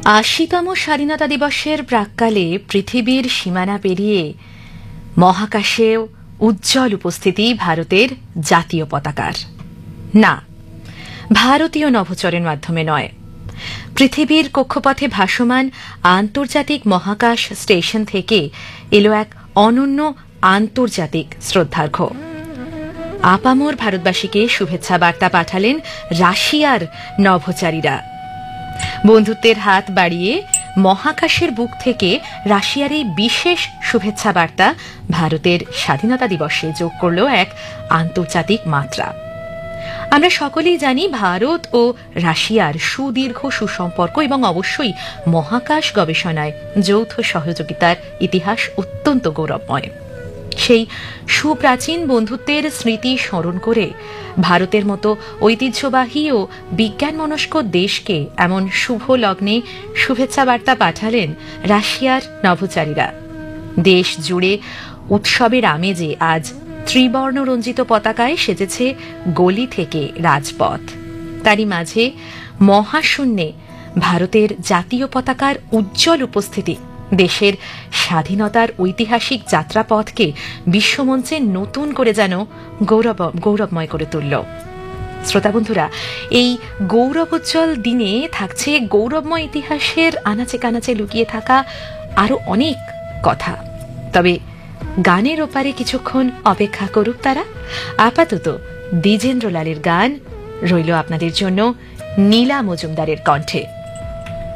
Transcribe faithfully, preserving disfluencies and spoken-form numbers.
আশিতম স্বাধীনতা দিবসের প্রাক্কালে পৃথিবীর সীমানা পেরিয়ে মহাকাশেও উজ্জ্বল উপস্থিতি ভারতের জাতীয় পতাকার। না, ভারতীয় নভোচারের মাধ্যমে নয়, পৃথিবীর কক্ষপথে ভাসমান আন্তর্জাতিক মহাকাশ স্টেশন থেকে এলো এক অনন্য আন্তর্জাতিক শ্রদ্ধার্ঘ্য। আপামর ভারতবাসীকে শুভেচ্ছা বার্তা পাঠালেন রাশিয়ার নভোচারীরা। বন্ধুত্বের হাত বাড়িয়ে মহাকাশের বুক থেকে রাশিয়ার এই বিশেষ শুভেচ্ছা বার্তা ভারতের স্বাধীনতা দিবসে যোগ করল এক আন্তর্জাতিক মাত্রা। আমরা সকলেই জানি ভারত ও রাশিয়ার সুদীর্ঘ সুসম্পর্ক এবং অবশ্যই মহাকাশ গবেষণায় যৌথ সহযোগিতার ইতিহাস অত্যন্ত গৌরবময়। সেই সুপ্রাচীন বন্ধুত্বের স্মৃতি স্মরণ করে ভারতের মতো ঐতিহ্যবাহী ও বিজ্ঞানমনস্ক দেশকে এমন শুভ লগ্নে শুভেচ্ছা বার্তা পাঠালেন রাশিয়ার নভোচারীরা। দেশ জুড়ে উৎসবের আমেজে আজ ত্রিবর্ণ রঞ্জিত পতাকায় সেজেছে গলি থেকে রাজপথ। তারই মাঝে মহাশূন্যে ভারতের জাতীয় পতাকার উজ্জ্বল উপস্থিতি দেশের স্বাধীনতার ঐতিহাসিক যাত্রাপথকে বিশ্বমঞ্চে নতুন করে যেন গৌরব গৌরবময় করে তুলল। শ্রোতা বন্ধুরা, এই গৌরবোজ্জ্বল দিনে থাকছে গৌরবময় ইতিহাসের আনাচে কানাচে লুকিয়ে থাকা আরো অনেক কথা। তবে গানের ওপারে কিছুক্ষণ অপেক্ষা করুক তারা। আপাতত দ্বিজেন্দ্রলালের গান রইল আপনাদের জন্য নীলা মজুমদারের কণ্ঠে।